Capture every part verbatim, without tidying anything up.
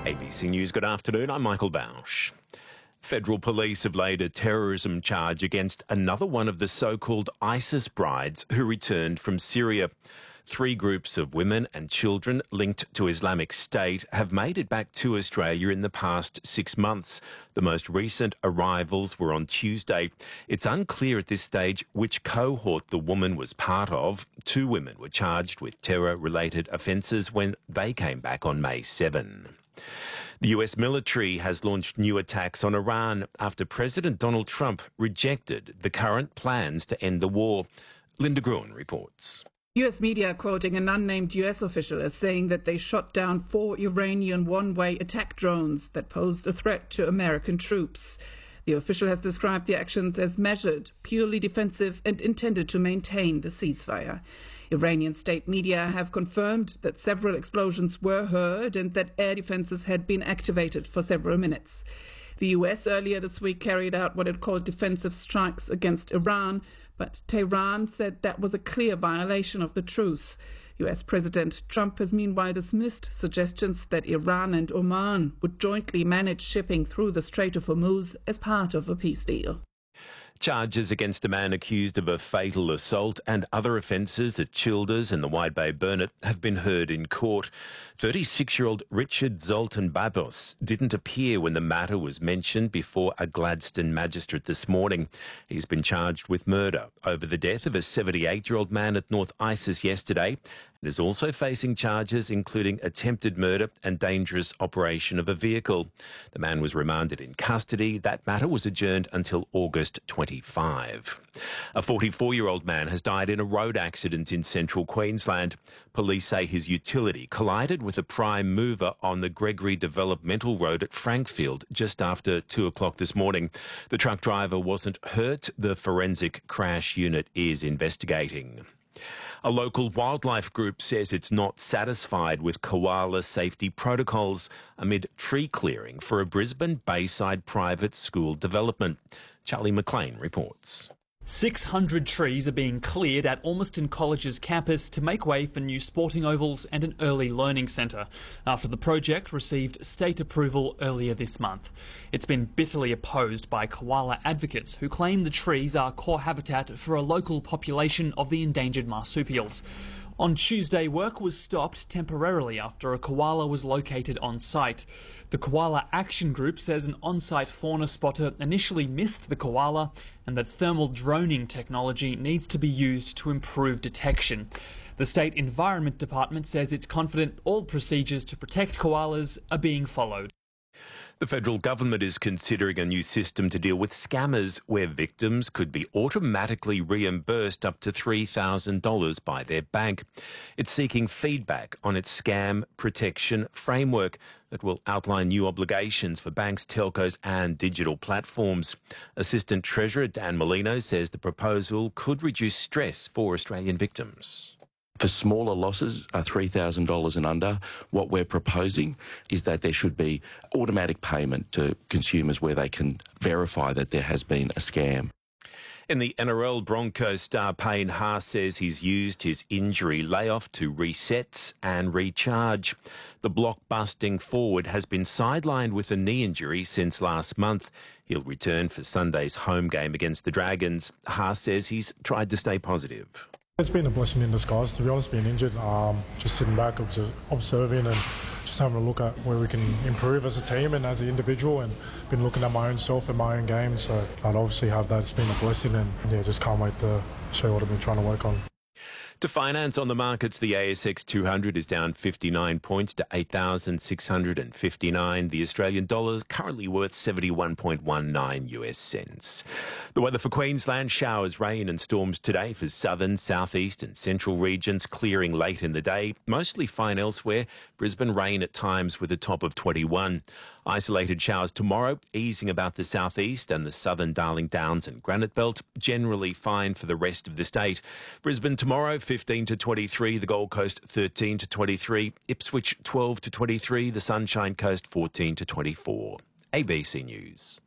A B C News, good afternoon. I'm Michael Bausch. Federal police have laid a terrorism charge against another one of the so-called ISIS brides who returned from Syria. Three groups of women and children linked to Islamic State have made it back to Australia in the past six months. The most recent arrivals were on Tuesday. It's unclear at this stage which cohort the woman was part of. Two women were charged with terror-related offences when they came back on May seventh. The U S military has launched new attacks on Iran after President Donald Trump rejected the current plans to end the war. Linda Gruen reports. U S media quoting an unnamed U S official as saying that they shot down four Iranian one-way attack drones that posed a threat to American troops. The official has described the actions as measured, purely defensive and intended to maintain the ceasefire. Iranian state media have confirmed that several explosions were heard and that air defences had been activated for several minutes. The U S earlier this week carried out what it called defensive strikes against Iran, but Tehran said that was a clear violation of the truce. U S President Trump has meanwhile dismissed suggestions that Iran and Oman would jointly manage shipping through the Strait of Hormuz as part of a peace deal. Charges against a man accused of a fatal assault and other offences at Childers and the Wide Bay Burnett have been heard in court. thirty-six-year-old Richard Zoltan Babos didn't appear when the matter was mentioned before a Gladstone magistrate this morning. He's been charged with murder over the death of a seventy-eight-year-old man at North Isis yesterday and is also facing charges including attempted murder and dangerous operation of a vehicle. The man was remanded in custody. That matter was adjourned until August twenty-fifth. A forty-four-year-old man has died in a road accident in central Queensland. Police say his utility collided with a prime mover on the Gregory Developmental Road at Frankfield just after two o'clock this morning. The truck driver wasn't hurt. The forensic crash unit is investigating. A local wildlife group says it's not satisfied with koala safety protocols amid tree clearing for a Brisbane Bayside private school development. Charlie McLean reports. six hundred trees are being cleared at Ormiston College's campus to make way for new sporting ovals and an early learning centre, after the project received state approval earlier this month. It's been bitterly opposed by koala advocates who claim the trees are core habitat for a local population of the endangered marsupials. On Tuesday, work was stopped temporarily after a koala was located on site. The Koala Action Group says an on-site fauna spotter initially missed the koala and that thermal droning technology needs to be used to improve detection. The State Environment Department says it's confident all procedures to protect koalas are being followed. The federal government is considering a new system to deal with scammers where victims could be automatically reimbursed up to three thousand dollars by their bank. It's seeking feedback on its scam protection framework that will outline new obligations for banks, telcos and digital platforms. Assistant Treasurer Dan Molino says the proposal could reduce stress for Australian victims. For smaller losses, uh, three thousand dollars and under, what we're proposing is that there should be automatic payment to consumers where they can verify that there has been a scam. In the N R L, Broncos star Payne Haas says he's used his injury layoff to reset and recharge. The block-busting forward has been sidelined with a knee injury since last month. He'll return for Sunday's home game against the Dragons. Haas says he's tried to stay positive. It's been a blessing in disguise, to be honest, being injured. Um, just sitting back, observing and just having a look at where we can improve as a team and as an individual, and been looking at my own self and my own game. So I'd obviously have that. It's been a blessing, and yeah, just can't wait to show what I've been trying to work on. To finance on the markets, the A S X two hundred is down fifty-nine points to eight thousand six hundred fifty-nine. The Australian dollar is currently worth seventy-one point one nine U S cents. The weather for Queensland: showers, rain and storms today for southern, southeast and central regions, clearing late in the day. Mostly fine elsewhere. Brisbane rain at times with a top of twenty-one. Isolated showers tomorrow, easing about the southeast and the southern Darling Downs and Granite Belt. Generally fine for the rest of the state. Brisbane tomorrow, fifteen to twenty-three. The Gold Coast, thirteen to twenty-three. Ipswich, twelve to twenty-three. The Sunshine Coast, fourteen to twenty-four. A B C News.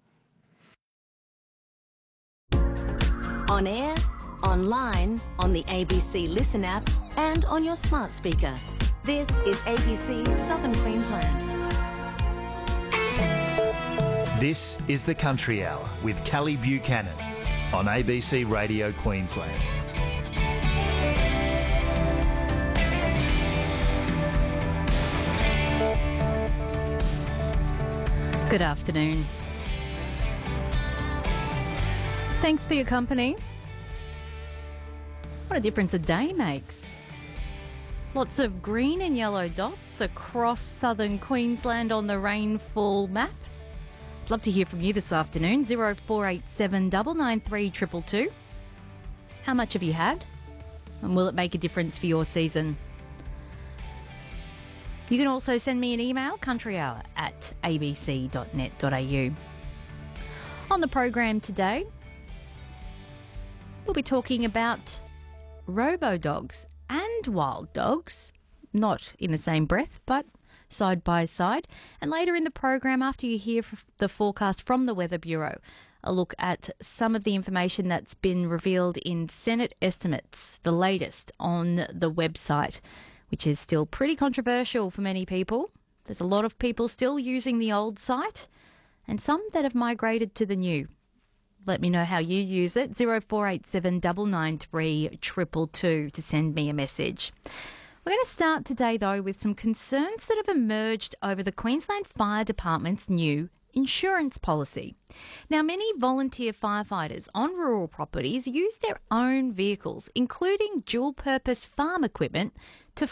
On air, online, on the A B C Listen app and on your smart speaker. This is A B C Southern Queensland. This is the Country Hour with Callie Buchanan on A B C Radio Queensland. Good afternoon. Thanks for your company. What a difference a day makes. Lots of green and yellow dots across southern Queensland on the rainfall map. I'd love to hear from you this afternoon. zero four eight seven nine nine three two two two. How much have you had? And will it make a difference for your season? You can also send me an email, countryhour at a b c dot net dot a u. On the program today, we'll be talking about robo-dogs and wild dogs, not in the same breath, but side by side. And later in the program, after you hear the forecast from the Weather Bureau, a look at some of the information that's been revealed in Senate estimates, the latest on the website, which is still pretty controversial for many people. There's a lot of people still using the old site and some that have migrated to the new. Let me know how you use it. zero four eight seven nine nine three two two two to send me a message. We're going to start today, though, with some concerns that have emerged over the Queensland Fire Department's new insurance policy. Now, many volunteer firefighters on rural properties use their own vehicles, including dual-purpose farm equipment,